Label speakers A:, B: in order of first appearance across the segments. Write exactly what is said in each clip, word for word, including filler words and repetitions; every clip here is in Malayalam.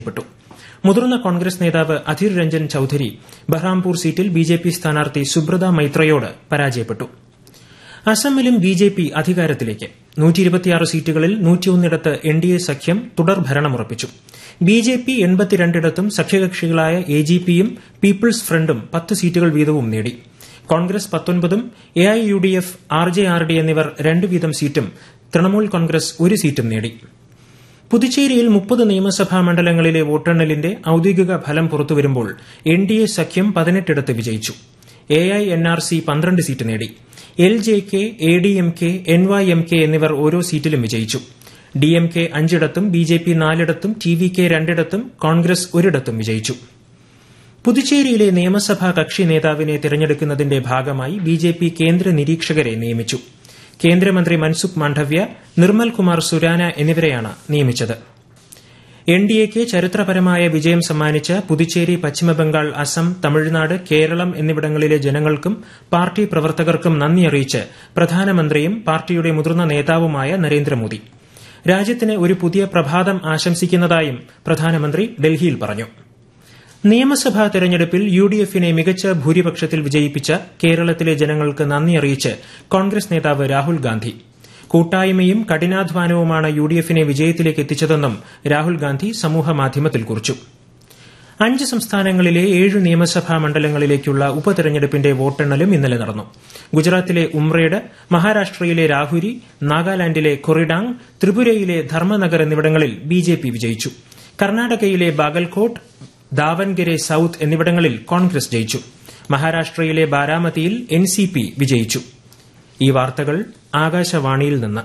A: പ്പെട്ടു. മുതിർന്ന കോൺഗ്രസ് നേതാവ് അധീർ രഞ്ജൻ ചൌധരി ബഹ്റാംപൂർ സീറ്റിൽ ബിജെപി സ്ഥാനാർത്ഥി സുബ്രത മൈത്രയോട് പരാജയപ്പെട്ടു. അസമിലും ബിജെപി അധികാരത്തിലേക്ക്. സീറ്റുകളിൽ നൂറ്റിയൊന്നിടത്ത് എൻഡിഎ സഖ്യം തുടർ ഭരണമുറപ്പിച്ചു. ബിജെപി എൺപത്തിരണ്ടിടത്തും സഖ്യകക്ഷികളായ എജിപിയും പീപ്പിൾസ് ഫ്രണ്ടും പത്ത് സീറ്റുകൾ വീതവും നേടി. കോൺഗ്രസ് പത്തൊൻപതും എഐയുഡിഎഫ്, ആർജെആർഡി എന്നിവർ രണ്ട് വീതം സീറ്റും തൃണമൂൽ കോൺഗ്രസ് ഒരു സീറ്റും നേടി. പുതുച്ചേരിയിൽ മുപ്പത് നിയമസഭാ മണ്ഡലങ്ങളിലെ വോട്ടെണ്ണലിന്റെ ഔദ്യോഗിക ഫലം പുറത്തുവരുമ്പോൾ എൻഡിഎ സഖ്യം പതിനെട്ടിടത്ത് വിജയിച്ചു. എഐഎൻആർസി പന്ത്രണ്ട് സീറ്റ് നേടി. എൽജെകെ, എഡിഎംകെ, എൻവൈഎംകെ എന്നിവർ ഓരോ സീറ്റിലും വിജയിച്ചു. ഡിഎംകെ അഞ്ചിടത്തും ബിജെപി നാലിടത്തും ടിവികെ രണ്ടിടത്തും കോൺഗ്രസ് ഒരിടത്തും വിജയിച്ചു. പുതുച്ചേരിയിലെ നിയമസഭാ കക്ഷി നേതാവിനെ തെരഞ്ഞെടുക്കുന്നതിന്റെ ഭാഗമായി ബിജെപി കേന്ദ്ര നിരീക്ഷകരെ നിയമിച്ചു. കേന്ദ്രമന്ത്രി മൻസുഖ് മാണ്ഡവ്യ, നിർമ്മൽ കുമാർ സുരാന എന്നിവരെയാണ് നിയമിച്ചത്. എൻഡിഎക്ക് ചരിത്രപരമായ വിജയം സമ്മാനിച്ച പുതുച്ചേരി, പശ്ചിമബംഗാൾ, അസം, തമിഴ്നാട്, കേരളം എന്നിവിടങ്ങളിലെ ജനങ്ങൾക്കും പാർട്ടി പ്രവർത്തകർക്കും നന്ദി അറിയിച്ച് പ്രധാനമന്ത്രിയും പാർട്ടിയുടെ മുതിർന്ന നേതാവുമായ നരേന്ദ്രമോദി രാജ്യത്തിന് ഒരു പുതിയ പ്രഭാതം ആശംസിക്കുന്നതായും പ്രധാനമന്ത്രി ഡൽഹിയിൽ പറഞ്ഞു. നിയമസഭാ തെരഞ്ഞെടുപ്പിൽ യുഡിഎഫിനെ മികച്ച ഭൂരിപക്ഷത്തിൽ വിജയിപ്പിച്ച കേരളത്തിലെ ജനങ്ങൾക്ക് നന്ദി അറിയിച്ച് കോൺഗ്രസ് നേതാവ് രാഹുൽ ഗാന്ധി. കൂട്ടായ്മയും കഠിനാധ്വാനവുമാണ് യുഡിഎഫിനെ വിജയത്തിലേക്ക് എത്തിച്ചതെന്നും രാഹുൽ ഗാന്ധി സമൂഹമാധ്യമത്തിൽ കുറിച്ചു. അഞ്ച് സംസ്ഥാനങ്ങളിലെ ഏഴ് നിയമസഭാ മണ്ഡലങ്ങളിലേക്കുള്ള ഉപതെരഞ്ഞെടുപ്പിന്റെ വോട്ടെണ്ണലും ഇന്നലെ നടന്നു. ഗുജറാത്തിലെ ഉംറേഡ്, മഹാരാഷ്ട്രയിലെ രാഹുരി, നാഗാലാൻഡിലെ കൊറിഡാങ്, ത്രിപുരയിലെ ധർമ്മനഗർ എന്നിവിടങ്ങളിൽ ബിജെപി വിജയിച്ചു. കർണാടകയിലെ ബാഗൽകോട്ട്, ദാവൻഗരെ സൌത്ത് എന്നിവിടങ്ങളിൽ കോൺഗ്രസ് ജയിച്ചു. മഹാരാഷ്ട്രയിലെ ബാരാമതിയിൽ എൻസിപി വിജയിച്ചു. ഈ വാർത്തകൾ ആകാശവാണിയിൽ നിന്ന്.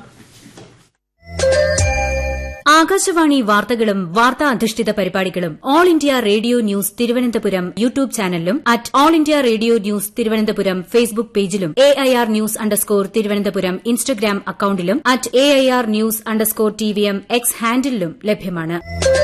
B: ആകാശവാണി വാർത്തകളും വാർത്താ അധിഷ്ഠിത പരിപാടികളും all India radio news Thiruvananthapuram YouTube ചാനലിലും at all India radio news Thiruvananthapuram Facebook പേജിലും A I R news underscore Thiruvananthapuram Instagram അക്കൌണ്ടിലും at A I R news underscore T V M X ഹാൻഡിലും ലഭ്യമാണ്.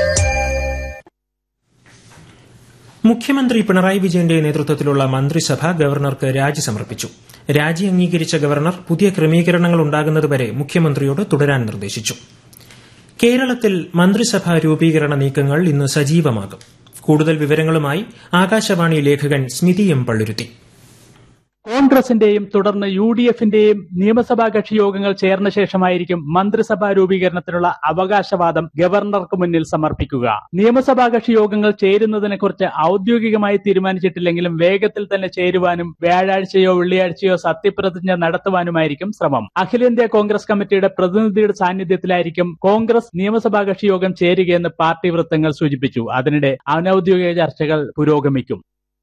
A: മുഖ്യമന്ത്രി പിണറായി വിജയന്റെ നേതൃത്വത്തിലുള്ള മന്ത്രിസഭ ഗവർണർക്ക് രാജി സമർപ്പിച്ചു. രാജി അംഗീകരിച്ച ഗവർണർ പുതിയ ക്രമീകരണങ്ങൾ ഉണ്ടാകുന്നതുവരെ മുഖ്യമന്ത്രിയോട് തുടരാൻ നിർദ്ദേശിച്ചു. കേരളത്തിൽ മന്ത്രിസഭാ രൂപീകരണ നീക്കങ്ങൾ ഇന്ന് സജീവമാകും. കൂടുതൽ വിവരങ്ങളുമായി ആകാശവാണി ലേഖകൻ സ്മിതി എം പള്ളുരുത്തി.
C: കോൺഗ്രസിന്റെയും തുടർന്ന് യു ഡി എഫിന്റെയും നിയമസഭാ കക്ഷി യോഗങ്ങൾ ചേർന്ന ശേഷമായിരിക്കും മന്ത്രിസഭാ രൂപീകരണത്തിനുള്ള അവകാശവാദം ഗവർണർക്ക് മുന്നിൽ സമർപ്പിക്കുക. നിയമസഭാ കക്ഷി യോഗങ്ങൾ ചേരുന്നതിനെക്കുറിച്ച് ഔദ്യോഗികമായി തീരുമാനിച്ചിട്ടില്ലെങ്കിലും വേഗത്തിൽ തന്നെ ചേരുവാനും വ്യാഴാഴ്ചയോ വെള്ളിയാഴ്ചയോ സത്യപ്രതിജ്ഞ നടത്തുവാനുമായിരിക്കും ശ്രമം. അഖിലേന്ത്യാ കോൺഗ്രസ് കമ്മിറ്റിയുടെ പ്രതിനിധിയുടെ സാന്നിധ്യത്തിലായിരിക്കും കോൺഗ്രസ് നിയമസഭാ കക്ഷി യോഗം ചേരുകയെന്ന് പാർട്ടി വൃത്തങ്ങൾ സൂചിപ്പിച്ചു. അതിനിടെ അനൌദ്യോഗിക ചർച്ചകൾ പുരോഗമിക്കും.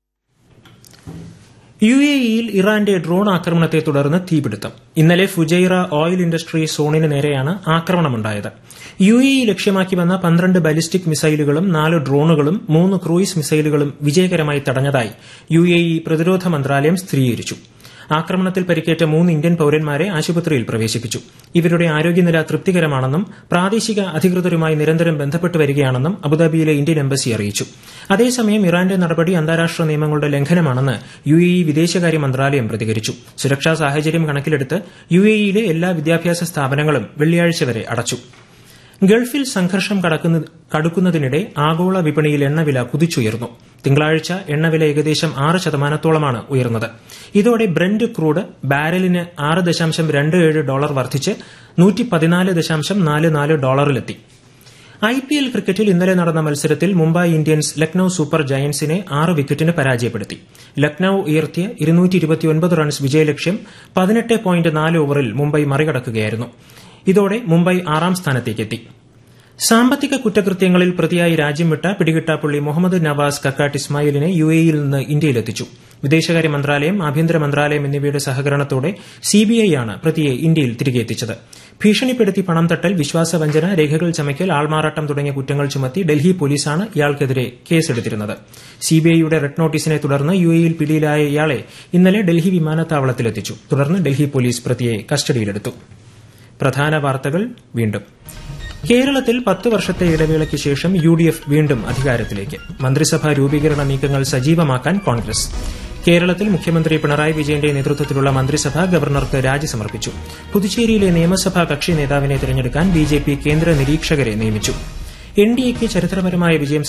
A: യു എ ഇയിൽ ഇറാന്റെ ഡ്രോൺ ആക്രമണത്തെ തുടർന്ന് തീപിടുത്തം. ഇന്നലെ ഫുജൈറ ഓയിൽ ഇൻഡസ്ട്രി സോണിന് നേരെയാണ് ആക്രമണമുണ്ടായത്. യു എ ഇ ലക്ഷ്യമാക്കി വന്ന പന്ത്രണ്ട് ബാലിസ്റ്റിക് മിസൈലുകളും നാല് ഡ്രോണുകളും മൂന്ന് ക്രൂയിസ് മിസൈലുകളും വിജയകരമായി തടഞ്ഞതായി യു എ ഇ പ്രതിരോധ മന്ത്രാലയം സ്ഥിരീകരിച്ചു. ആക്രമണത്തിൽ പരിക്കേറ്റ മൂന്ന് ഇന്ത്യൻ പൌരന്മാരെ ആശുപത്രിയിൽ പ്രവേശിപ്പിച്ചു. ഇവരുടെ ആരോഗ്യനില തൃപ്തികരമാണെന്നും പ്രാദേശിക അധികൃതരുമായി നിരന്തരം ബന്ധപ്പെട്ട് വരികയാണെന്നും അബുദാബിയിലെ ഇന്ത്യൻ എംബസി അറിയിച്ചു. അതേസമയം ഇറാന്റെ നടപടി അന്താരാഷ്ട്ര നിയമങ്ങളുടെ ലംഘനമാണെന്ന് യു എ ഇ വിദേശകാര്യ മന്ത്രാലയം പ്രതികരിച്ചു. സുരക്ഷാ സാഹചര്യം കണക്കിലെടുത്ത് യു എ ഇയിലെ എല്ലാ വിദ്യാഭ്യാസ സ്ഥാപനങ്ങളും വെള്ളിയാഴ്ച വരെ അടച്ചു. ഗൾഫിൽ സംഘർഷം കടുക്കുന്നതിനിടെ ആഗോള വിപണിയിൽ എണ്ണവില കുതിച്ചുയർന്നു. തിങ്കളാഴ്ച എണ്ണവില ഏകദേശം ആറ് ശതമാനത്തോളമാണ് ഉയർന്നത്. ഇതോടെ ബ്രന്റ് ക്രൂഡ് ബാരലിന് ആറ് ദശാംശം രണ്ട് ഏഴ് ഡോളർ വർദ്ധിച്ച് നൂറ്റി പതിനാല് ദശാംശം നാല് നാല് ഡോളറിലെത്തി. ഐ പി എൽ ക്രിക്കറ്റിൽ ഇന്നലെ നടന്ന മത്സരത്തിൽ മുംബൈ ഇന്ത്യൻസ് ലക്നൌ സൂപ്പർ ജയന്റ്സിനെ ആറ് വിക്കറ്റിന് പരാജയപ്പെടുത്തി. ലക്നൌ ഉയർത്തിയ ഇരുന്നൂറ്റി ഇരുപത്തിയൊൻപത് റൺസ് വിജയലക്ഷ്യം പതിനെട്ട് പോയിന്റ് നാല് ഓവറിൽ മുംബൈ മറികടക്കുകയായിരുന്നു. ഇതോടെ മുംബൈ ആറാം സ്ഥാനത്തേക്കെത്തി. സാമ്പത്തിക കുറ്റകൃത്യങ്ങളിൽ പ്രതിയായി രാജ്യം വിട്ട പിടികിട്ടാപ്പുള്ളി മുഹമ്മദ് നവാസ് കക്കാട്ട് ഇസ്മായിലിനെ യു എ ഇയിൽ നിന്ന് ഇന്ത്യയിലെത്തിച്ചു. വിദേശകാര്യ മന്ത്രാലയം, ആഭ്യന്തര മന്ത്രാലയം എന്നിവയുടെ സഹകരണത്തോടെ സിബിഐ ആണ് പ്രതിയെ ഇന്ത്യയിൽ തിരികെ എത്തിച്ചത്. ഭീഷണിപ്പെടുത്തി പണം തട്ടൽ, വിശ്വാസവഞ്ചന, രേഖകൾ ചമയ്ക്കൽ, ആൾമാറാട്ടം തുടങ്ങിയ കുറ്റങ്ങൾ ചുമത്തി ഡൽഹി പോലീസാണ് ഇയാൾക്കെതിരെ കേസെടുത്തിരുന്നത്. സിബിഐയുടെ റെഡ് നോട്ടീസിനെ തുടർന്ന് യു എ ഇയിൽ പിടിയിലായ ഇയാളെ ഇന്നലെ ഡൽഹി വിമാനത്താവളത്തിലെത്തിച്ചു. തുടർന്ന് ഡൽഹി പോലീസ് പ്രതിയെ കസ്റ്റഡിയിലെടുത്തു. പ്രധാന വാർത്തകൾ വീണ്ടും. കേരളത്തിൽ പത്ത് വർഷത്തെ ഇടവേളയ്ക്ക് ശേഷം യു ഡി എഫ് വീണ്ടും അധികാരത്തിലേക്ക്. മന്ത്രിസഭാ രൂപീകരണ നീക്കങ്ങൾ സജീവമാക്കാൻ കോൺഗ്രസ്. കേരളത്തിൽ മുഖ്യമന്ത്രി പിണറായി വിജയന്റെ നേതൃത്വത്തിലുള്ള മന്ത്രിസഭ ഗവർണർക്ക് രാജി സമർപ്പിച്ചു. പുതുച്ചേരിയിലെ നിയമസഭാ കക്ഷി നേതാവിനെ തെരഞ്ഞെടുക്കാൻ ബിജെപി കേന്ദ്ര നിരീക്ഷകരെ നിയമിച്ചു. എൻ ഡി എക്ക് ചരിത്രപരമായ വിജയം